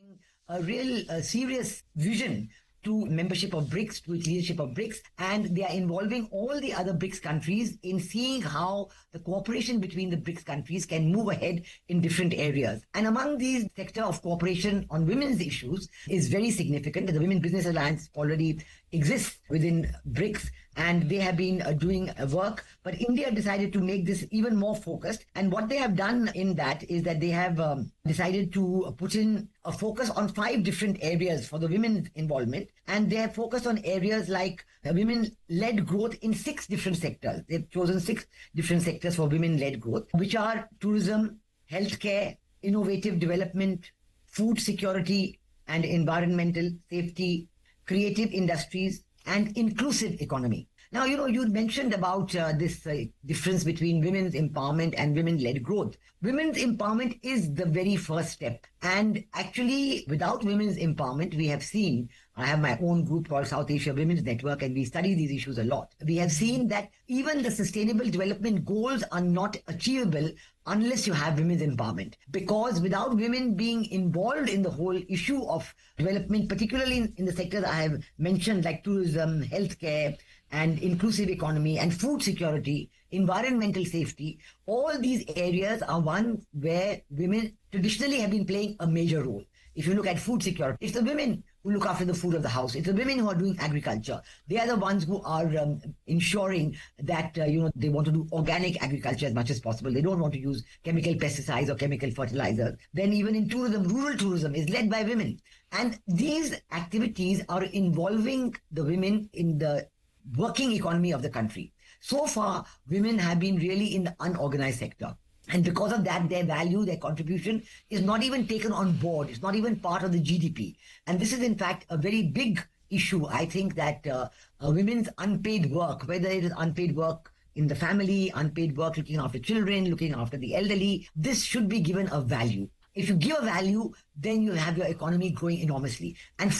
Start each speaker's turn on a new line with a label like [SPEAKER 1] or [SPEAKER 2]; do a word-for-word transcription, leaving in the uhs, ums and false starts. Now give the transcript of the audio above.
[SPEAKER 1] a real uh, serious vision to membership of BRICS, to its leadership of BRICS, and they are involving all the other BRICS countries in seeing how the cooperation between the BRICS countries can move ahead in different areas. And among these, sector of cooperation on women's issues is very significant. The Women Business Alliance already exists within BRICS, and they have been uh, doing uh, work, but India decided to make this even more focused. And what they have done in that is that they have um, decided to put in a focus on five different areas for the women's involvement. And they have focused on areas like uh, women-led growth in six different sectors. They've chosen six different sectors for women-led growth, which are tourism, healthcare, innovative development, food security and environmental safety, creative industries, and inclusive economy. Now, you know, you mentioned about uh, this uh, difference between women's empowerment and women-led growth. Women's empowerment is the very first step. And actually, without women's empowerment, we have seen, I have my own group called South Asia Women's Network, and we study these issues a lot. We have seen that even the Sustainable Development Goals are not achievable unless you have women's empowerment. Because without women being involved in the whole issue of development, particularly in, in the sectors I have mentioned, like tourism, healthcare, and inclusive economy and food security, environmental safety, all these areas are ones where women traditionally have been playing a major role. If you look at food security, it's the women who look after the food of the house. It's the women who are doing agriculture. They are the ones who are um, ensuring that, uh, you know, they want to do organic agriculture as much as possible. They don't want to use chemical pesticides or chemical fertilizers. Then even in tourism, rural tourism is led by women. And these activities are involving the women in the working economy of the country. So far, women have been really in the unorganized sector. And because of that, their value, their contribution is not even taken on board. It's not even part of the G D P. And this is, in fact, a very big issue. I think that uh, uh, women's unpaid work, whether it is unpaid work in the family, unpaid work looking after children, looking after the elderly, this should be given a value. If you give a value, then you have your economy growing enormously. And